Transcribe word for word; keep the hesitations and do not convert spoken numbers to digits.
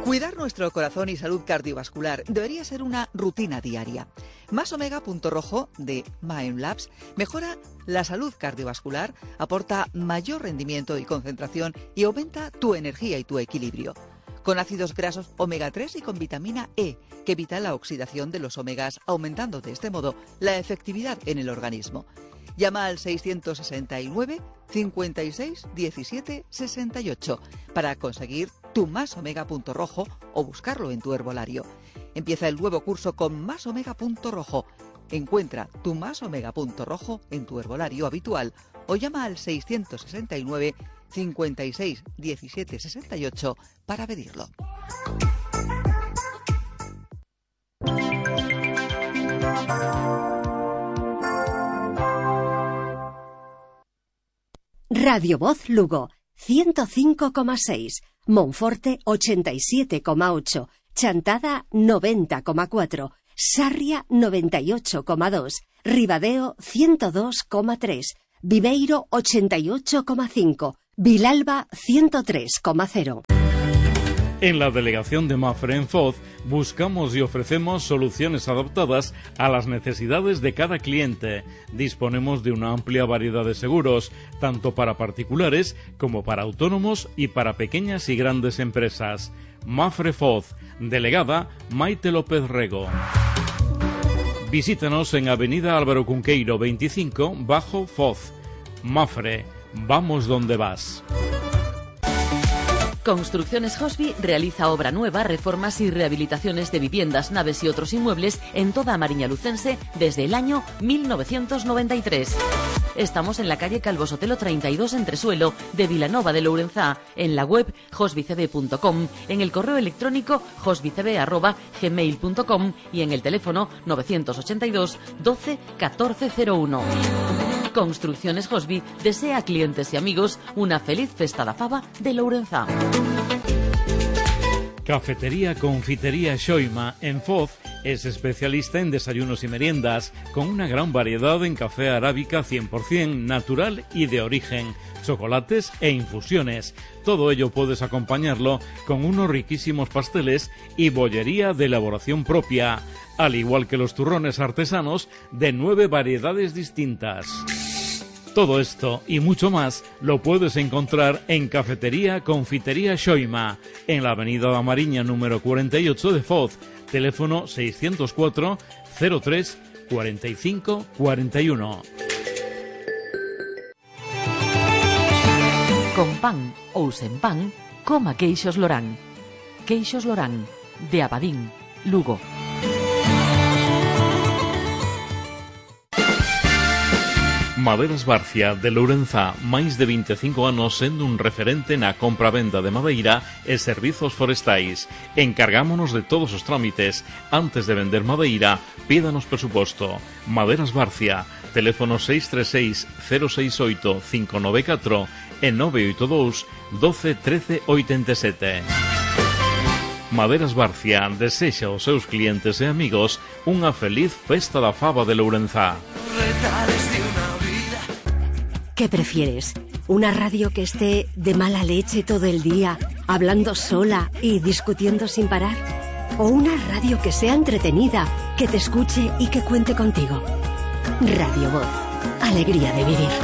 Cuidar nuestro corazón y salud cardiovascular debería ser una rutina diaria. Más Omega Punto Rojo de Mindlabs mejora la salud cardiovascular, aporta mayor rendimiento y concentración y aumenta tu energía y tu equilibrio. Con ácidos grasos omega tres y con vitamina E, que evita la oxidación de los omegas, aumentando de este modo la efectividad en el organismo. Llama al seiscientos sesenta y nueve, cincuenta y seis, diecisiete, sesenta y ocho para conseguir tu Más Omega Punto Rojo o buscarlo en tu herbolario. Empieza el nuevo curso con Más Omega Punto Rojo. Encuentra tu Más Omega Punto Rojo en tu herbolario habitual o llama al seiscientos sesenta y nueve, cincuenta y seis, diecisiete, sesenta y ocho para pedirlo. Radio Voz Lugo, ciento cinco coma seis, Monforte ochenta y siete coma ocho, Chantada noventa coma cuatro, Sarria noventa y ocho coma dos, Ribadeo ciento dos coma tres, Viveiro ochenta y ocho coma cinco, Vilalba ciento tres coma cero. En la delegación de Mapfre en Foz buscamos y ofrecemos soluciones adaptadas a las necesidades de cada cliente. Disponemos de una amplia variedad de seguros, tanto para particulares como para autónomos y para pequeñas y grandes empresas. Mapfre Foz, delegada Maite López Rego. Visítanos en Avenida Álvaro Cunqueiro veinticinco, Bajo Foz. Mapfre, vamos donde vas. Construcciones Hosby realiza obra nueva, reformas y rehabilitaciones de viviendas, naves y otros inmuebles en toda Mariña Lucense desde el año mil novecientos noventa y tres. Estamos en la calle Calvo Sotelo treinta y dos, Entresuelo, de Vilanova de Lourenzá, en la web hosbycb punto com, en el correo electrónico hosbycb arroba gmail punto com y en el teléfono novecientos ochenta y dos, doce, catorce cero uno. Construcciones Hosby desea a clientes y amigos una feliz festa da faba de Lourenzá. Cafetería Confitería Xoima en Foz es especialista en desayunos y meriendas, con una gran variedad en café arábica cien por ciento natural y de origen, chocolates e infusiones. Todo ello puedes acompañarlo con unos riquísimos pasteles y bollería de elaboración propia, al igual que los turrones artesanos de nueve variedades distintas. Todo esto y mucho más lo puedes encontrar en Cafetería Confitería Xoima, en la avenida da Mariña número cuarenta y ocho de Foz, teléfono seiscientos cuatro, cero tres, cuarenta y cinco, cuarenta y uno. Con pan ou sen pan, coma Queixos Lorán. Queixos Lorán, de Abadín, Lugo. Maderas Barcia de Lourenzá, máis de veinticinco anos sendo un referente na compra-venda de madeira e servizos forestais. Encargámonos de todos os trámites. Antes de vender madeira, pídanos presuposto. Maderas Barcia, teléfono seis tres seis, cero seis oito, cinco nove catro e nove oito dous, doce, trece, oitenta e sete. Maderas Barcia desexa aos seus clientes e amigos unha feliz festa da faba de Lourenzá. ¿Qué prefieres? ¿Una radio que esté de mala leche todo el día, hablando sola y discutiendo sin parar? ¿O una radio que sea entretenida, que te escuche y que cuente contigo? Radio Voz, alegría de vivir.